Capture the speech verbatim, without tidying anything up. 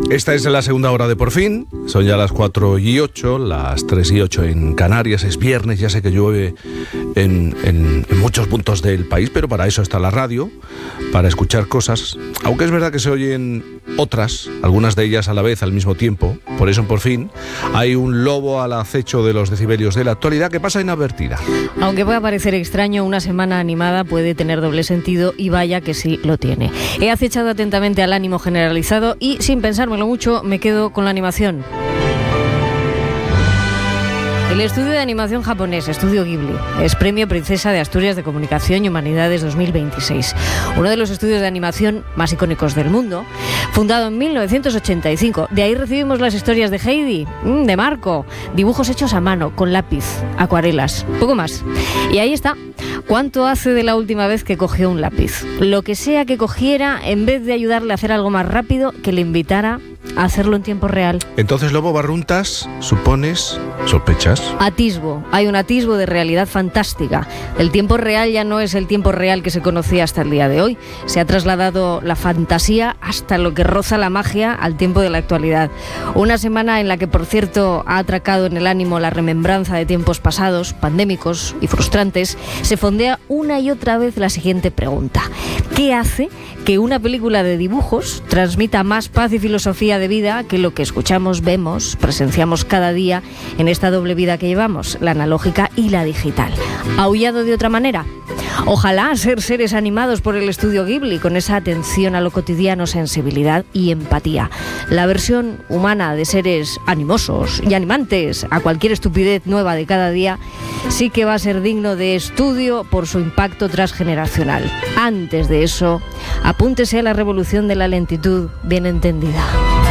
Esta es la segunda hora de Por Fin. Son ya las cuatro y ocho, las tres y ocho en Canarias. Es viernes, ya sé que llueve en, en, en muchos puntos del país, pero para eso está la radio, para escuchar cosas. Aunque es verdad que se oyen otras, algunas de ellas a la vez, al mismo tiempo. Por eso en Por Fin hay un lobo al acecho de los decibelios de la actualidad que pasa inadvertida. Aunque pueda parecer extraño, una semana animada puede tener doble sentido, y vaya que sí lo tiene. He acechado atentamente al ánimo generalizado y, sin pensármelo mucho, me quedo con la animación. El estudio de animación japonés, Estudio Ghibli, es Premio Princesa de Asturias de Comunicación y Humanidades dos mil veintiséis. Uno de los estudios de animación más icónicos del mundo, fundado en mil novecientos ochenta y cinco. De ahí recibimos las historias de Heidi, de Marco, dibujos hechos a mano, con lápiz, acuarelas, poco más. Y ahí está. ¿Cuánto hace de la última vez que cogió un lápiz? Lo que sea que cogiera, en vez de ayudarle a hacer algo más rápido, que le invitara a hacerlo en tiempo real. Entonces, Lobo Barruntas, supones, sospechas. Atisbo, hay un atisbo de realidad fantástica. El tiempo real ya no es el tiempo real que se conocía hasta el día de hoy. Se ha trasladado la fantasía hasta lo que roza la magia al tiempo de la actualidad. Una semana en la que, por cierto, ha atracado en el ánimo la remembranza de tiempos pasados, pandémicos y frustrantes. Se fondea una y otra vez la siguiente pregunta: ¿qué hace que una película de dibujos transmita más paz y filosofía de vida que lo que escuchamos, vemos, presenciamos cada día en esta doble vida que llevamos, la analógica y la digital? ¿Aullado de otra manera? Ojalá ser seres animados por el estudio Ghibli, con esa atención a lo cotidiano, sensibilidad y empatía. La versión humana de seres animosos y animantes a cualquier estupidez nueva de cada día sí que va a ser digno de estudio por su impacto transgeneracional. Antes de eso, apúntese a la revolución de la lentitud bien entendida.